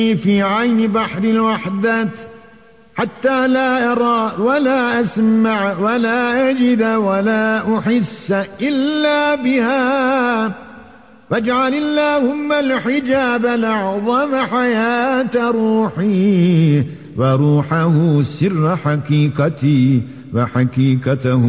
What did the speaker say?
في عين بحر الوحدة حتى لا أرى ولا أسمع ولا أجد ولا أحس إلا بها. فاجعل اللهم الحجاب الأعظم حياة روحي وروحه سر حقيقتي وحقيقته